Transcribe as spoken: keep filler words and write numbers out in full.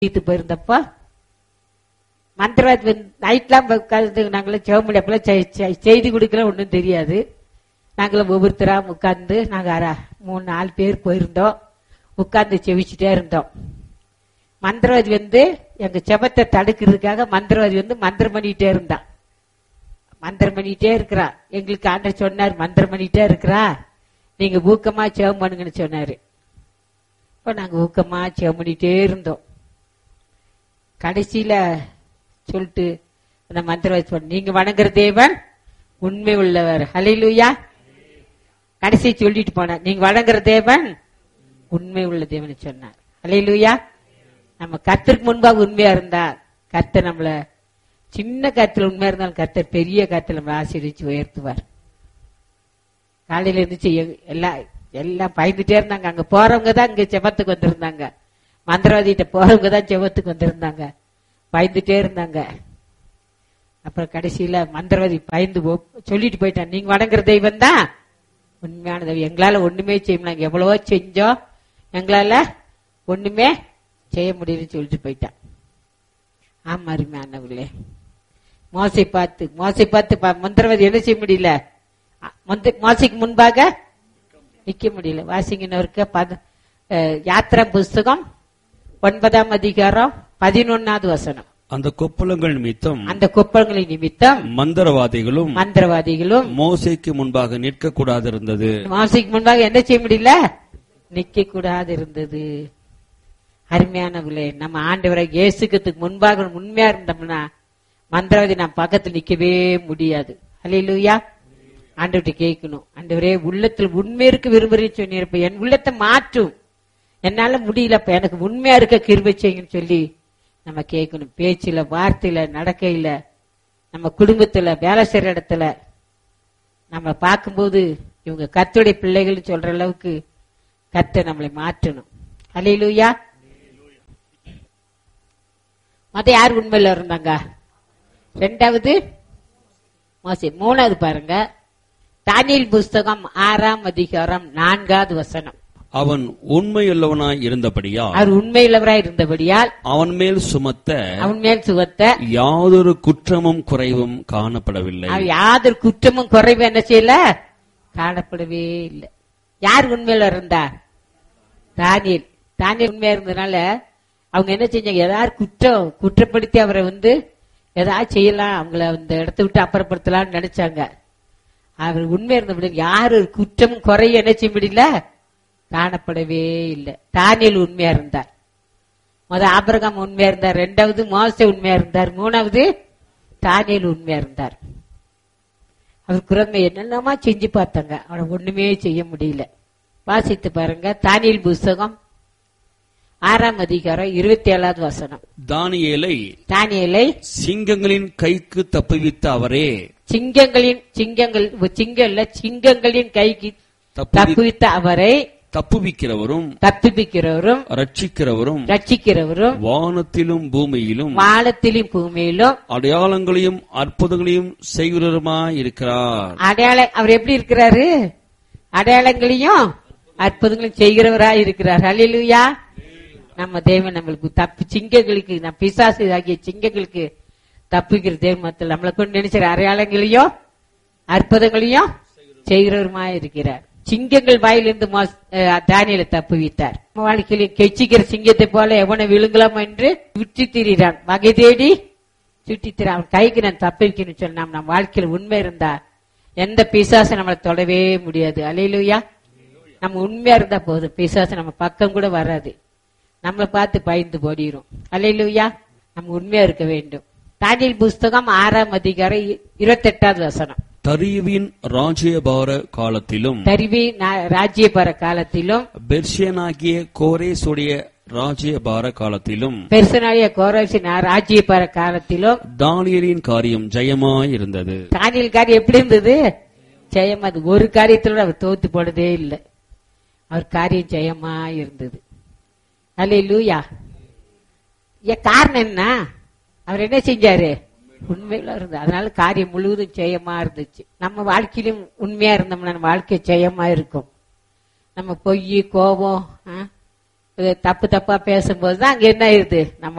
போயிருந்தப்போ மந்திரவாதி நைட்லாம் நாங்களும் சிவமொழி அப்பெல்லாம் செய்தி கொடுக்கல ஒன்றும் தெரியாது. நாங்களும் ஒவ்வொருத்தரா உட்கார்ந்து நாங்கள் மூணு நாலு பேர் போயிருந்தோம். உட்கார்ந்து செவிச்சுட்டே இருந்தோம். மந்திரவாதி வந்து எங்க செபத்தை தடுக்கிறதுக்காக மந்திரவாதி வந்து மந்திரம் பண்ணிட்டே இருந்தான். மந்திரம் பண்ணிட்டே இருக்கிறா. எங்களுக்கு ஆண்டவர் சொன்னார், மந்திரம் பண்ணிட்டே இருக்கிறா, நீங்க ஊக்கமா செவம் பண்ணுங்கன்னு சொன்னாரு. இப்ப நாங்க ஊக்கமா செவம் பண்ணிட்டே இருந்தோம். கடைசியில சொல்லிட்டு அந்த மந்திரவாதி சொன்ன, நீங்க வணங்குற தேவன் உண்மை உள்ளவர், ஹல்லேலூயா. கடைசி சொல்லிட்டு போன, நீங்க வணங்குற தேவன் உண்மை உள்ள தேவன் சொன்னார், ஹல்லேலூயா. நம்ம கர்த்தருக்கு முன்பாக உண்மையா இருந்தா கர்த்தர் நம்மள சின்ன கருத்துல உண்மையா இருந்தாலும் கர்த்தர் பெரிய கருத்துல நம்ம ஆசீர்வதிச்சு உயர்த்துவார். காலையில இருந்துச்சு எல்லாம் எல்லாம் பயந்துட்டே இருந்தாங்க. அங்க போறவங்க தான் இங்க செபத்துக்கு வந்திருந்தாங்க. மந்திரவாதிகிட்ட போறவங்க தான் செபத்துக்கு வந்திருந்தாங்க. பயந்துட்டே இருந்தாங்க. அப்புறம் கடைசியில மந்திரவாதி பயந்து சொல்லிட்டு போயிட்டான், நீங்க வணங்குற தெய்வம் தான் உண்மையான தெய்வம், எங்களால ஒண்ணுமே செய்ய முடியல, எவ்வளவோ செஞ்சோம், எங்களால ஒண்ணுமே செய்ய முடியலன்னு சொல்லிட்டு போயிட்டான். ஆமா அருமையானவர்களே, மோசை பார்த்து மோசை பார்த்து மந்திரவாதி என்ன செய்ய முடியல, மோசைக்கு முன்பாக நிக்க முடியல. வாசிங்கனவருக்கு யாத்திரா புஸ்தகம் ஒன்பதாம் அதிகாரம் பதினொன்னாவது வசனம். அந்த கொப்பளங்கள் நிமித்தம் அந்த கொப்பளங்களின் நிமித்தம் மந்திரவாதிகளும் மந்திரவாதிகளும் மோசைக்கு முன்பாக நிற்க கூடாது இருந்தது. மோசைக்கு முன்பாக என்ன செய்ய முடியல, நிக்க கூடாது இருந்தது. அருமையானவர்களே, நம்ம ஆண்டவரை இயேசுக்கு முன்பாக உண்மையா இருந்தோம்னா மந்திரவாதி நம்ம பக்கத்தில் நிக்கவே முடியாது. ஹல்லேலூயா. ஆண்டவர்கிட்ட கேட்கணும், ஆண்டவரே உள்ளத்தில் உண்மை இருக்க விரும்புறேன்னு சொன்னிருப்ப, என் உள்ளத்தை மாற்றும், என்னால முடியலப்ப, எனக்கு உண்மையா இருக்க கிருபை செய்யுங்கன்னு சொல்லி நம்ம கேட்கணும். பேச்சுல, வார்த்தையில, நடக்கையில, நம்ம குடும்பத்துல, வேலை செய்யற இடத்துல நம்ம பார்க்கும்போது இவங்க கர்த்தருடைய பிள்ளைகள் சொல்ற அளவுக்கு கர்த்தர் நம்மளை மாற்றணும். ஹல்லேலூயா. மத்த யார் உண்மையில இருந்தாங்க? ரெண்டாவது மோசே. மூணாவது பாருங்க, தானியேல் புஸ்தகம் ஆறாம் அதிகாரம் நான்காவது வசனம். அவன் உண்மையுள்ளவனாய் இருந்தபடியால் அவர் உண்மையுள்ளவராய் இருந்தபடியால் அவன் மேல் சுமத்த அவன் மேல் சுமத்த யாதொரு குற்றமும் குறைவும் காணப்படவில்லை. யாதொரு குற்றமும் குறைவும் என்ன செய்யல, காணப்படவே இல்லை. யார் உண்மையில இருந்தா? தானியேல். தானியேல் உண்மையா இருந்ததுனால அவங்க என்ன செஞ்சாங்க, ஏதாவது குற்றம் குற்றப்படுத்தி அவரை வந்து ஏதாவது செய்யலாம், அவங்கள அந்த இடத்த விட்டு அப்புறப்படுத்தலாம்னு நினைச்சாங்க. அவர் உண்மையா இருந்தபடி யாரு குற்றம் குறைய என்ன செய்ய முடியல, காணப்படவே இல்லை. தானியேல் உண்மையா இருந்தார். முத ஆபிரகாம் உண்மையா இருந்தார், ரெண்டாவது மோசே உண்மையா இருந்தார், மூணாவது தானியேல் உண்மையா இருந்தார். அவர் குரமை என்னென்னமா செஞ்சு பார்த்தாங்க, அவனை ஒண்ணுமே செய்ய முடியல. வாசித்து பாருங்க, தானியேல் புஸ்தகம் ஆறாம் அதிகாரம் இருபத்தி ஏழாவது வசனம். தானியேலை தானியேலை சிங்கங்களின் கைக்கு தப்புவித்த அவரே, சிங்கங்களின் சிங்கங்கள் சிங்கல்ல சிங்கங்களின் கைக்கு தப்புவித்த அவரை, தப்புவிக்கிறவரும் தப்புவிக்கிறவரும் ரட்சிக்கிறவரும் ரட்சிக்கிறவரும் வானத்திலும் பூமியிலும் வானத்திலும் பூமியிலும் அடையாளங்களையும் அற்புதங்களையும் செய்கிறவருமாய் இருக்கிறார். அடையாளம் அவர் எப்படி இருக்கிறாரு? அடையாளங்களையும் அற்புதங்களையும் செய்கிறவராய் இருக்கிறார். ஹல்லேலூயா. நம்ம தேவன் நம்மளுக்கு தப்பு சிங்கங்களுக்கு, நம்ம பிசாசு ஆகிய சிங்கங்களுக்கு தப்புகிற தேவன் மத்தியில் நம்மளை கொண்டு நினைச்சிற அடையாளங்களையும் அற்புதங்களையும் செய்கிறவருமாய் இருக்கிறார். சிங்கங்கள் வாயிலிருந்து தானியேலை தப்புவித்தார். வாழ்க்கையில கெச்சிக்கிற சிங்கத்தை போல எவனை விழுங்கலாம் என்று சுற்றி திரிகிறான், வகை தேடி சுற்றி திர அவன் கைக்கு நான் தப்பிக்கணும்னு சொன்னா நம்ம வாழ்க்கையில உண்மை இருந்தா எந்த பிசாசை நம்மளை தொடவே முடியாது. அல்லேலூயா. நம்ம உண்மையா இருந்தா போதும், பிசாசு நம்ம பக்கம் கூட வராது, நம்மளை பார்த்து பயந்து போடிரும். அல்லேலூயா. நம்ம உண்மையா இருக்க வேண்டும். தானியேல் புஸ்தகம் ஆறாம் அதிகாரம் இருபத்தி எட்டாவது வசனம். தரிவின் ராஜ்யபார காலத்திலும் தரிவி ராஜ்யபார காலத்திலும் பெர்ஷியனாகிய கோரேசுடைய ராஜ்யபார காலத்திலும் பெர்சனாகிய கோரேசின் ராஜ்யபார காலத்திலும் தானியேலின் காரியம் ஜெயமாய் இருந்தது. தானியேல் காரியம் எப்படி இருந்தது? ஜெயம். அது ஒரு காரியத்தோட அவர் தோத்து போனதே இல்லை, அவர் காரியம் ஜெயமாய் இருந்தது. அல்லேலூயா. காரணம் என்ன? அவர் என்ன செஞ்சாரு? உண்மையில இருந்தது. அதனால காரியம் முழுவதும் ஜெயமா இருந்துச்சு. நம்ம வாழ்க்கையிலும் உண்மையா இருந்தோம்னா நம்ம வாழ்க்கை ஜெயமா இருக்கும். நம்ம பொய், கோபம், இது தப்பு தப்பா பேசும்போது தான் அங்க என்ன ஆயிருது நம்ம